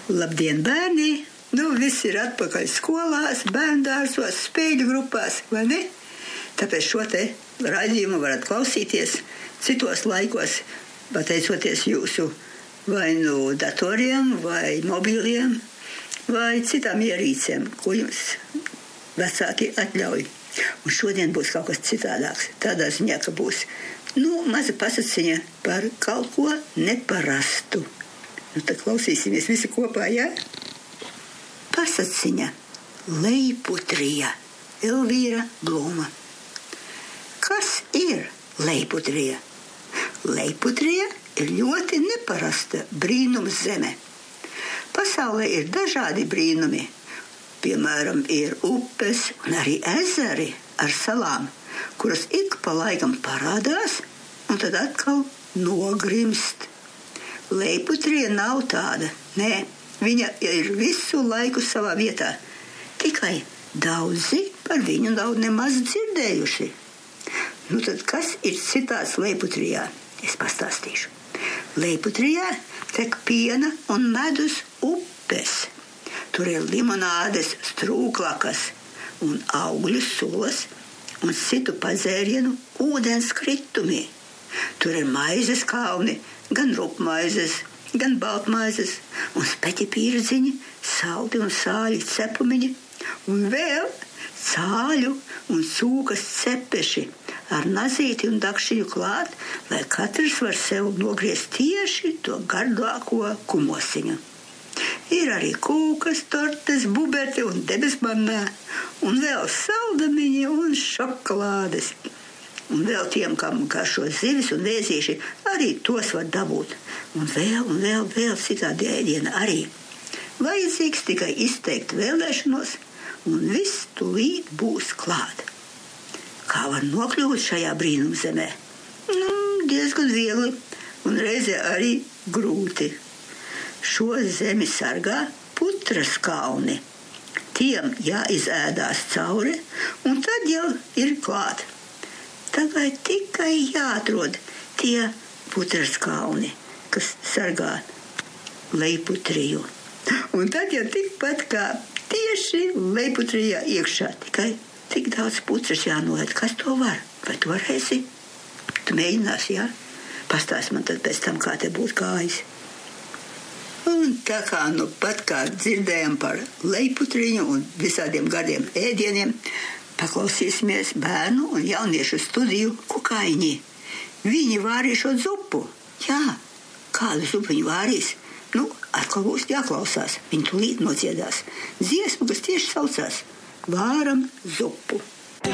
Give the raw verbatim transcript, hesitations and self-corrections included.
Labdien, bērni! Nu, visi ir atpakaļ skolās, bērndārzos, spēļu grupās, vai ne? Tāpēc šo te raidījumu varat klausīties citos laikos, pateicoties jūsu vai nu datoriem, vai mobiliem, vai citām ierīcēm, ko jums vecāki atļauj. Un šodien būs kaut kas citādāks. Tādā ziņā, ka būs nu, maza pasaciņa par kaut ko neparastu. Nu, tad klausīsimies visi kopā, jā? Pasaciņa Leiputrija, Elvīra Blūma. Kas ir Leiputrija? Leiputrija ir ļoti neparasta brīnums zeme. Pasaulē ir dažādi brīnumi. Piemēram, ir upes un arī ezeri ar salām, kuras ik pa laikam parādās un tad atkal nogrimst. Leiputrija nav tāda, nē, viņa ir visu laiku savā vietā, tikai daudzi par viņu nav nemaz dzirdējuši. Nu tad kas ir citās Leiputrijā? Es pastāstīšu. Leiputrijā tek piena un medus upes. Tur ir limonādes strūklakas un augļu sulas un citu padzērienu ūdens kritumi. Tur ir maizes kalni, gan rupmaizes, gan baltmaizes, un speķi pīrdziņi, saldi un sāļi cepumiņi, un vēl cāļu un cūkas cepeši ar nazīti un dakšiņu klāt, lai katrs var sev nogriezt tieši to gardāko kumosiņu. Ir arī kūkas, tortes, buberti un debesmannā, un vēl saldamiņi un šokolādes. Un vēl tiem, kam garšo zivis un vēzīši, arī tos var dabūt. Un vēl, un vēl, vēl citādi ēdiena arī. Vajadzīgs tikai izteikt vēlēšanos, un viss tūlīt būs klāt. Kā var nokļūt šajā brīnumzemē? Nu, diezgan viegli, un reizē arī grūti. Šo zemi sargā putras kalni. Tiem jāizēdās cauri, un tad jau ir klāt. Tagad tikai jāatrod tie putras kalni, kas sargā Leiputriju. Un tad jau tikpat kā tieši Leiputrijā iekšā, tikai tik daudz putras jānoēd. Kas to var? Vai tu varēsi? Tu mēģināsi, jā? Pastāst man tad pēc tam, kā te būtu gājis. Un tā kā nu pat kā dzirdējam par Leiputriņu un visādiem gardiem ēdieniem, paklausīsimies bērnu un jauniešu studiju Kukaiņi. Viņi vārīšo zupu. Jā, kādu zupu viņi vārīs? Nu, atkal būs jāklausās. Viņi tūlīt nodziedās dziesmu, kas tieši saucās Vāram zupu.